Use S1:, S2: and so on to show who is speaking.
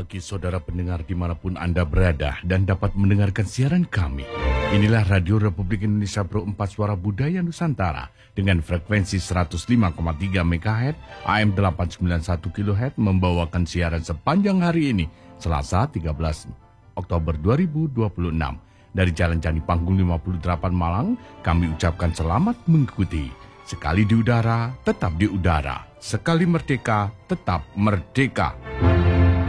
S1: pagi saudara pendengar dimanapun Anda berada dan dapat mendengarkan siaran kami. Inilah Radio Republik Indonesia Pro 4 Suara Budaya Nusantara dengan frekuensi 105,3 MHz, AM 891 kHz membawakan siaran sepanjang hari ini, Selasa 13 Oktober 2026. Dari Jalan Candi Panggung 58 Malang, kami ucapkan selamat mengikuti. Sekali di udara, tetap di udara. Sekali merdeka, tetap merdeka.